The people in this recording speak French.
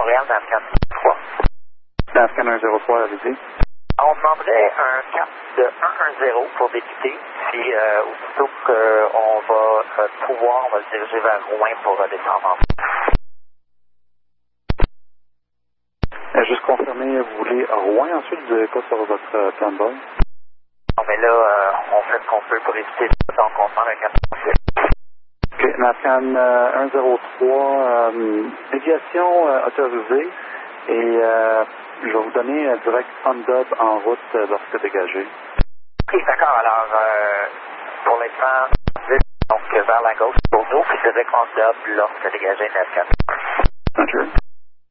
Montréal, NAVCAN 3. NAVCAN 103, allez-y. On demanderait un cap de 110 pour débuter, puis aussitôt qu'on va pouvoir, on va se diriger vers Rouen pour redescendre en bas. Juste confirmer, vous voulez Rouen ensuite, vous n'avez pas sur votre plan de vol? Non, mais là, on fait ce qu'on peut pour éviter ça, donc on demande un cap de OK, NAVCAN 103, déviation autorisée, et je vais vous donner un direct on-dub en route lorsque dégagé. OK, d'accord, alors, pour l'instant, donc vers la gauche pour nous, puis direct on-dub lorsque dégagé NAVCAN. Roger.